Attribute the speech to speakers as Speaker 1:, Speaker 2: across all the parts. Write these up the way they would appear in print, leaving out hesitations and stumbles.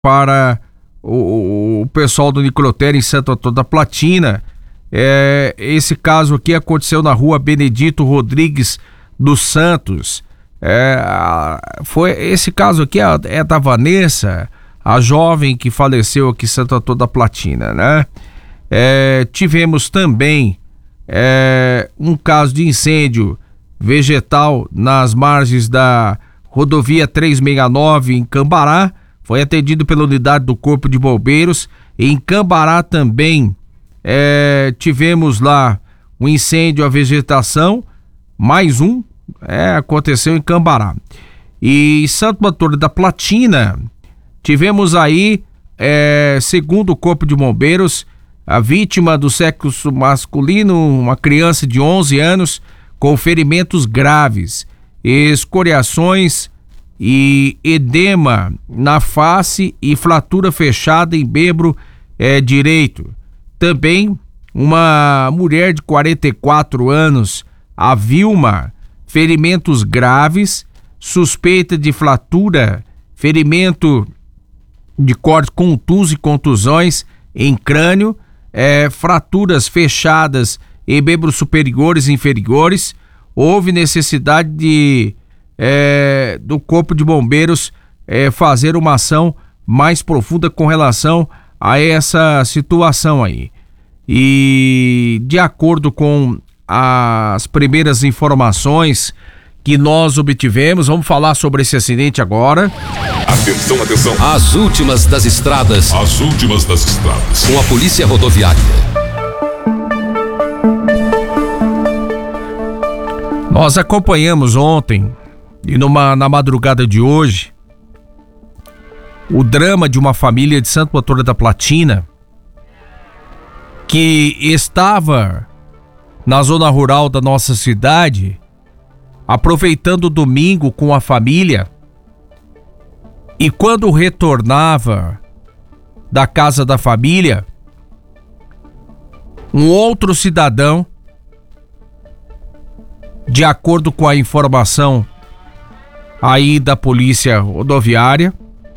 Speaker 1: para o pessoal do Nicrotério em Santo Antônio da Platina. Esse caso aqui aconteceu na rua Benedito Rodrigues dos Santos. Esse caso aqui é da Vanessa, a jovem que faleceu aqui em Santo Antônio da Platina, né? Tivemos também um caso de incêndio vegetal nas margens da rodovia 369 em Cambará. Foi atendido pela unidade do Corpo de Bombeiros. Em Cambará também tivemos lá um incêndio à vegetação, mais um, aconteceu em Cambará. E em Santo Antônio da Platina, tivemos aí, segundo o Corpo de Bombeiros, a vítima do sexo masculino, uma criança de 11 anos, com ferimentos graves, escoriações e edema na face e fratura fechada em membro direito. Também uma mulher de 44 anos, a Vilma, ferimentos graves, suspeita de fratura, ferimento de corte contuso e contusões em crânio, fraturas fechadas em membros superiores e inferiores. Houve necessidade do Corpo de Bombeiros fazer uma ação mais profunda com relação a essa situação aí. E de acordo com as primeiras informações que nós obtivemos, vamos falar sobre esse acidente agora.
Speaker 2: Atenção, atenção.
Speaker 3: As últimas das estradas.
Speaker 2: As últimas das estradas.
Speaker 3: Com a Polícia Rodoviária.
Speaker 1: Nós acompanhamos ontem e na madrugada de hoje o drama de uma família de Santo Antônio da Platina que estava na zona rural da nossa cidade, aproveitando o domingo com a família, e quando retornava da casa da família, um outro cidadão, de acordo com a informação aí da Polícia Rodoviária,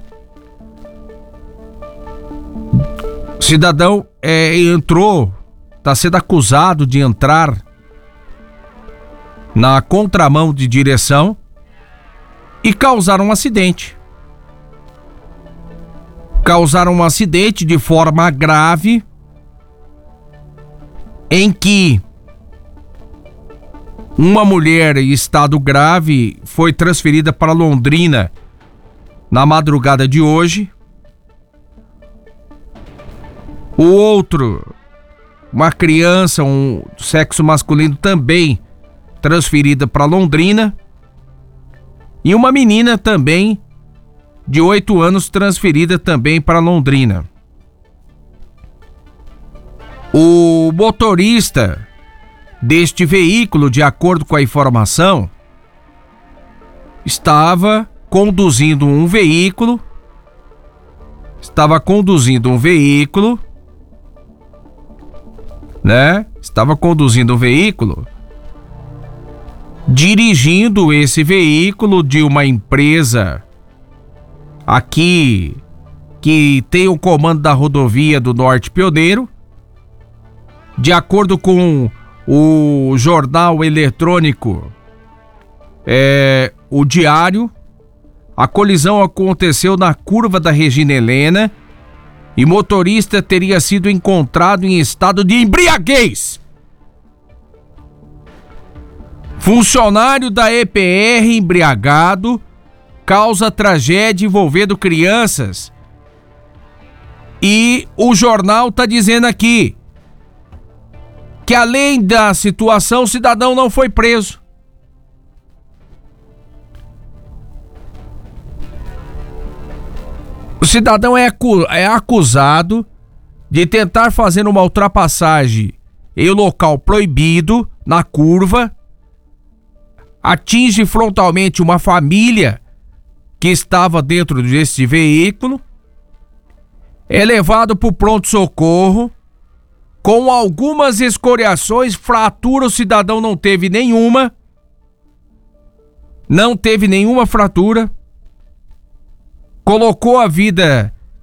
Speaker 1: o cidadão está sendo acusado de entrar na contramão de direção e causaram um acidente. Causaram um acidente de forma grave, em que uma mulher em estado grave foi transferida para Londrina na madrugada de hoje. O outro, uma criança, um sexo masculino, também transferida para Londrina. E uma menina também, de 8 anos, transferida também para Londrina. O motorista deste veículo, de acordo com a informação, estava conduzindo um veículo, dirigindo esse veículo de uma empresa aqui que tem o comando da rodovia do Norte Pioneiro. De acordo com o jornal eletrônico O Diário, a colisão aconteceu na curva da Regina Helena e motorista teria sido encontrado em estado de embriaguez. Funcionário da EPR embriagado causa tragédia envolvendo crianças. E o jornal está dizendo aqui que, além da situação, o cidadão não foi preso. O cidadão é acusado de tentar fazer uma ultrapassagem em local proibido, na curva, atinge frontalmente uma família que estava dentro desse veículo, é levado para o pronto-socorro, com algumas escoriações, fratura o cidadão não teve nenhuma fratura, colocou a vida